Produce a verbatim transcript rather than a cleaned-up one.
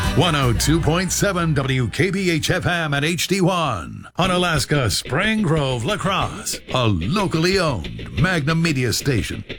one oh two point seven W K B H F M at H D one. On Alaska Spring Grove, La Crosse. A locally owned Magnum Media station.